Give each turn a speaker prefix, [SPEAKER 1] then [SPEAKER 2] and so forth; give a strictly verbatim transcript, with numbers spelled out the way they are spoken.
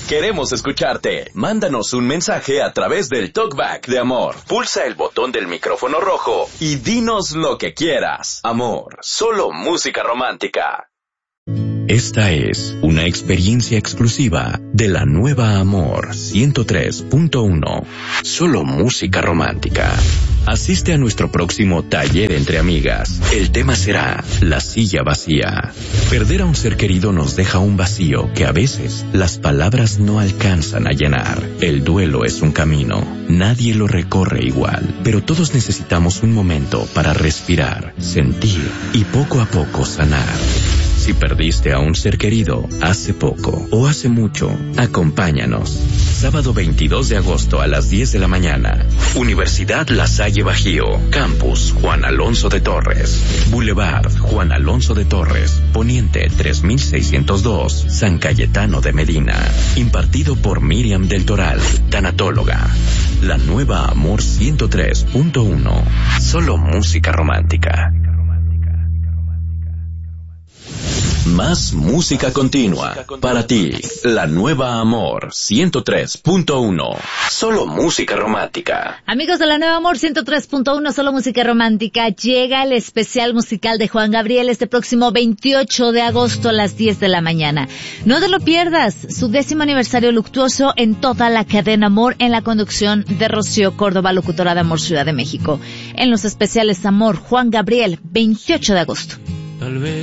[SPEAKER 1] Queremos escucharte. Mándanos un mensaje a través del Talkback de Amor. Pulsa el botón del micrófono rojo y dinos lo que quieras. Amor, solo música romántica.
[SPEAKER 2] Esta es una experiencia exclusiva de la nueva Amor ciento tres punto uno. Solo música romántica. Asiste a nuestro próximo taller entre amigas. El tema será la silla vacía. Perder a un ser querido nos deja un vacío que a veces las palabras no alcanzan a llenar. El duelo es un camino. Nadie lo recorre igual, pero todos necesitamos un momento para respirar, sentir y poco a poco sanar. Si perdiste a un ser querido hace poco o hace mucho, acompáñanos. Sábado veintidós de agosto a las diez de la mañana. Universidad La Salle Bajío. Campus Juan Alonso de Torres. Boulevard Juan Alonso de Torres. Poniente tres mil seiscientos dos. San Cayetano de Medina. Impartido por Miriam del Toral, tanatóloga. La nueva Amor ciento tres punto uno. Solo música romántica.
[SPEAKER 1] Más música continua para ti. La nueva Amor ciento tres punto uno. Solo música romántica.
[SPEAKER 3] Amigos de la nueva Amor ciento tres punto uno, solo música romántica, llega el especial musical de Juan Gabriel este próximo veintiocho de agosto a las diez de la mañana. No te lo pierdas, su décimo aniversario luctuoso en toda la cadena Amor, en la conducción de Rocío Córdoba, locutora de Amor Ciudad de México. En los especiales Amor, Juan Gabriel, veintiocho de agosto.
[SPEAKER 2] Tal vez